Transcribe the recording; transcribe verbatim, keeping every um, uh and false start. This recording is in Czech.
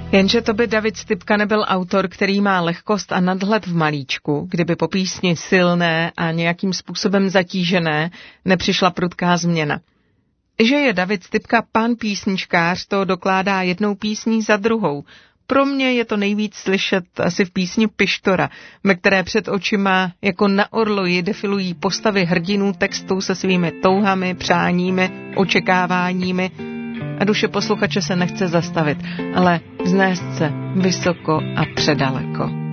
Jenže to by David Stypka nebyl autor, který má lehkost a nadhled v malíčku, kdyby po písni silné a nějakým způsobem zatížené nepřišla prudká změna. Že je David Stypka pán písničkář, to dokládá jednou písní za druhou. Pro mě je to nejvíc slyšet asi v písni Pištora, ve které před očima jako na orloji defilují postavy hrdinů textu se svými touhami, přáními, očekáváními a duše posluchače se nechce zastavit, ale vznést se vysoko a předaleko.